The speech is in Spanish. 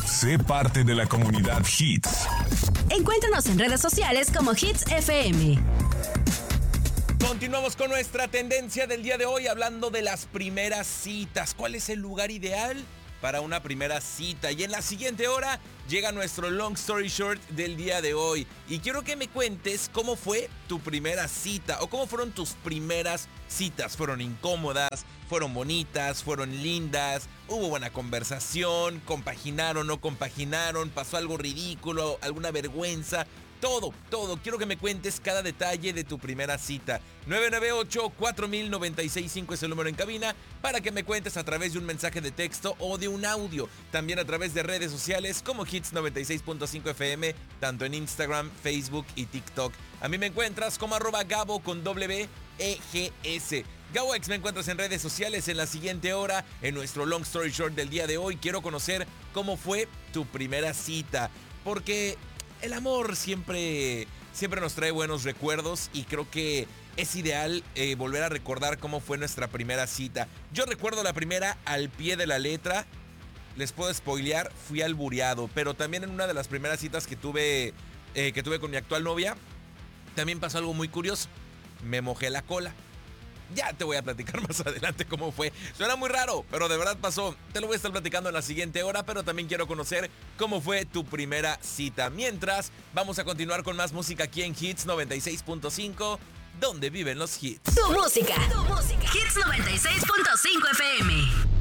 Sé parte de la comunidad Hits. Encuéntranos en redes sociales como Hits FM. Continuamos con nuestra tendencia del día de hoy hablando de las primeras citas. ¿Cuál es el lugar ideal para una primera cita? Y en la siguiente hora llega nuestro long story short del día de hoy. Y quiero que me cuentes cómo fue tu primera cita o cómo fueron tus primeras citas. ¿Fueron incómodas? ¿Fueron bonitas? ¿Fueron lindas? ¿Hubo buena conversación? ¿Compaginaron? ¿No compaginaron? ¿Pasó algo ridículo? ¿Alguna vergüenza? Todo. Quiero que me cuentes cada detalle de tu primera cita. 998-4000-965 es el número en cabina para que me cuentes a través de un mensaje de texto o de un audio. También a través de redes sociales como Hits 96.5 FM, tanto en Instagram, Facebook y TikTok. A mí me encuentras como @Gabo con WEGS. GaboX me encuentras en redes sociales. En la siguiente hora, en nuestro long story short del día de hoy, quiero conocer cómo fue tu primera cita. Porque el amor siempre nos trae buenos recuerdos y creo que es ideal volver a recordar cómo fue nuestra primera cita. Yo recuerdo la primera al pie de la letra. Les puedo spoilear, fui albureado. Pero también en una de las primeras citas que tuve con mi actual novia, también pasó algo muy curioso. Me mojé la cola. Ya te voy a platicar más adelante cómo fue. Suena muy raro, pero de verdad pasó. Te lo voy a estar platicando en la siguiente hora, pero también quiero conocer cómo fue tu primera cita. Mientras, vamos a continuar con más música aquí en Hits 96.5, donde viven los hits. Tu música. Hits 96.5 FM.